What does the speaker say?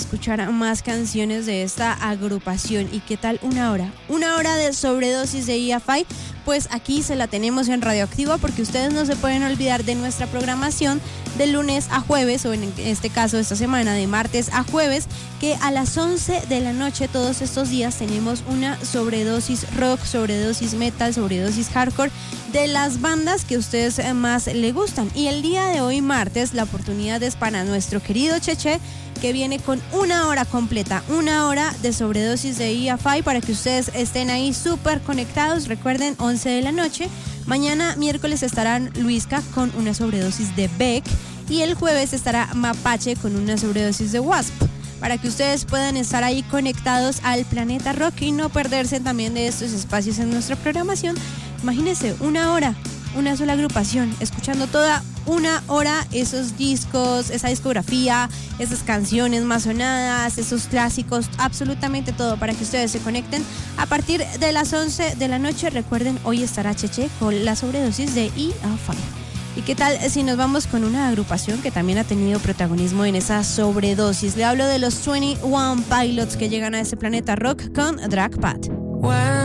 escuchar más canciones de esta agrupación. ¿Y qué tal una hora? Una hora de sobredosis de EFI. Pues aquí se la tenemos en Radioactiva, porque ustedes no se pueden olvidar de nuestra programación de lunes a jueves, o en este caso esta semana de martes a jueves, que a las 11 de la noche todos estos días tenemos una sobredosis rock, sobredosis metal, sobredosis hardcore de las bandas que a ustedes más les gustan. Y el día de hoy martes la oportunidad es para nuestro querido Cheche, que viene con una hora completa, una hora de sobredosis de EFI para que ustedes estén ahí súper conectados. Recuerden, 11 de la noche. Mañana miércoles estarán Luisca con una sobredosis de Beck, y el jueves estará Mapache con una sobredosis de Wasp, para que ustedes puedan estar ahí conectados al Planeta Rock y no perderse también de estos espacios en nuestra programación. Imagínense, una hora, una sola agrupación, escuchando toda una hora esos discos, esa discografía, esas canciones más sonadas, esos clásicos, absolutamente todo, para que ustedes se conecten a partir de las 11 de la noche. Recuerden, hoy estará Cheche con la sobredosis de EFI. ¿Y qué tal si nos vamos con una agrupación que también ha tenido protagonismo en esa sobredosis? Le hablo de los 21 Pilots, que llegan a ese Planeta Rock con Drag Pad.